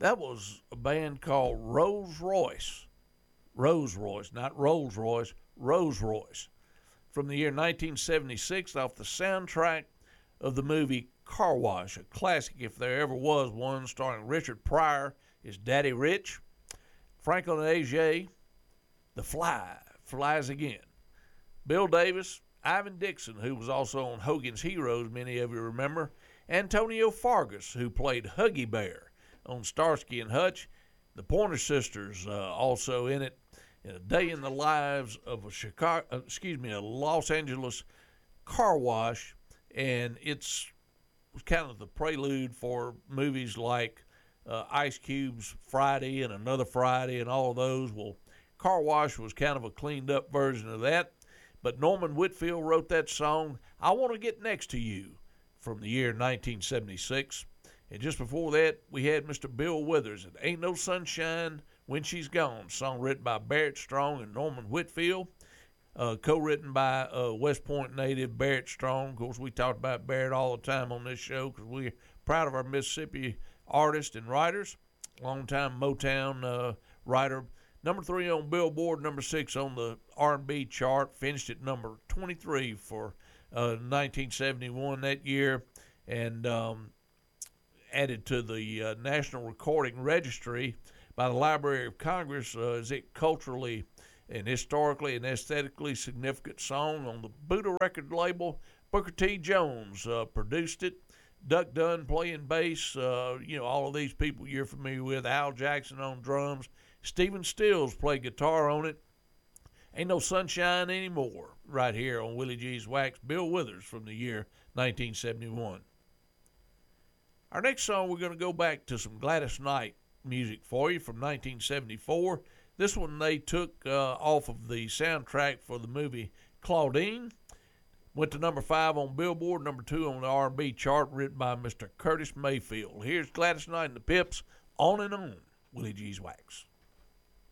That was a band called Rose Royce. Rose Royce, not Rolls Royce, Rose Royce. From the year 1976 off the soundtrack of the movie Car Wash, a classic if there ever was one, starring Richard Pryor as Daddy Rich, Franklin Aja, The Fly, Flies Again, Bill Davis, Ivan Dixon, who was also on Hogan's Heroes, many of you remember, Antonio Fargas, who played Huggy Bear on Starsky and Hutch, the Pointer Sisters also in it, A Day in the Lives of a Los Angeles car wash, and it's kind of the prelude for movies like Ice Cube's Friday and Another Friday and all of those. Well, Car Wash was kind of a cleaned up version of that, but Norman Whitfield wrote that song, I Want to Get Next to You, from the year 1976. And just before that, we had Mr. Bill Withers, and Ain't No Sunshine When She's Gone, song written by Barrett Strong and Norman Whitfield, co-written by West Point native Barrett Strong. Of course, we talk about Barrett all the time on this show because we're proud of our Mississippi artists and writers. Long-time Motown writer. Number 3 on Billboard, number 6 on the R&B chart, finished at number 23 for 1971 that year, and added to the National Recording Registry by the Library of Congress as it culturally and historically and aesthetically significant song on the Buddha record label. Booker T. Jones produced it. Duck Dunn playing bass, all of these people you're familiar with. Al Jackson on drums. Stephen Stills played guitar on it. Ain't No Sunshine Anymore right here on Willie G's Wax. Bill Withers from the year 1971. Our next song, we're going to go back to some Gladys Knight music for you from 1974. This one they took off of the soundtrack for the movie Claudine. Went to number 5 on Billboard, number 2 on the R&B chart, written by Mr. Curtis Mayfield. Here's Gladys Knight and the Pips, On and On, Willie G's Wax.